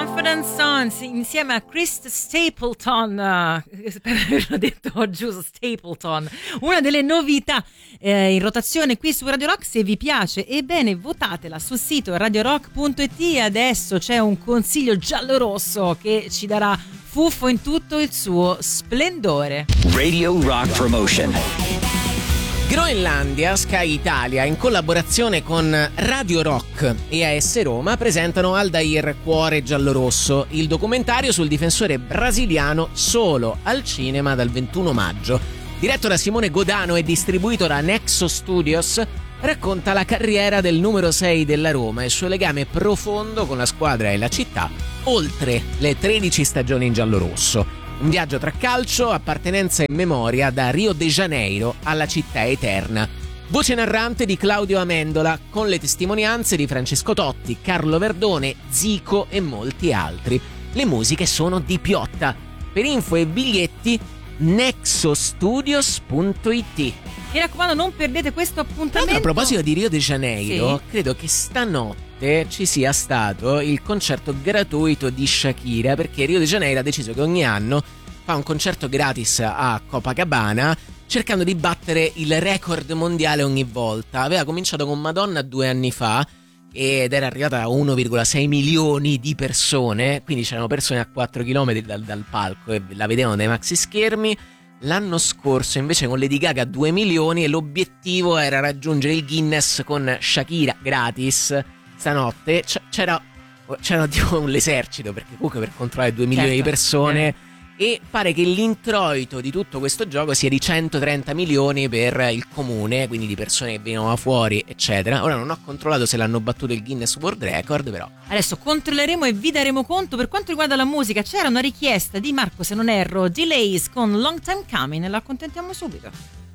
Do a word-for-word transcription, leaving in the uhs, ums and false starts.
Confident Sons insieme a Chris Stapleton, uh, spero di averlo detto giusto, Stapleton, una delle novità eh, in rotazione qui su Radio Rock. Se vi piace, ebbene votatela sul sito radio rock punto it. Adesso c'è un consiglio giallo-rosso che ci darà Fuffo in tutto il suo splendore. Radio Rock Promotion. Groenlandia, Sky Italia, in collaborazione con Radio Rock e A S Roma, presentano Aldair Cuore Giallorosso, il documentario sul difensore brasiliano, solo al cinema dal ventuno maggio. Diretto da Simone Godano e distribuito da Nexo Studios, racconta la carriera del numero sei della Roma e il suo legame profondo con la squadra e la città, oltre le tredici stagioni in giallorosso. Un viaggio tra calcio, appartenenza e memoria da Rio de Janeiro alla città eterna. Voce narrante di Claudio Amendola, con le testimonianze di Francesco Totti, Carlo Verdone, Zico e molti altri. Le musiche sono di Piotta. Per info e biglietti nexostudios punto it. Mi raccomando, non perdete questo appuntamento. A proposito di Rio de Janeiro, sì, credo che stanotte ci sia stato il concerto gratuito di Shakira, perché Rio de Janeiro ha deciso che ogni anno fa un concerto gratis a Copacabana, cercando di battere il record mondiale ogni volta. Aveva cominciato con Madonna due anni fa ed era arrivata a uno virgola sei milioni di persone, quindi c'erano persone a quattro chilometri dal, dal palco e la vedevano dai maxi schermi. L'anno scorso invece con Lady Gaga due milioni e l'obiettivo era raggiungere il Guinness con Shakira gratis. Stanotte c'era, c'era tipo l'esercito, perché comunque per controllare due milioni certo, di persone eh. E pare che l'introito di tutto questo gioco sia di centotrenta milioni per il comune, quindi di persone che venivano da fuori eccetera. Ora non ho controllato se l'hanno battuto il Guinness World Record, però adesso controlleremo e vi daremo conto. Per quanto riguarda la musica, c'era una richiesta di Marco, se non erro, Delays con Long Time Coming, e la accontentiamo subito.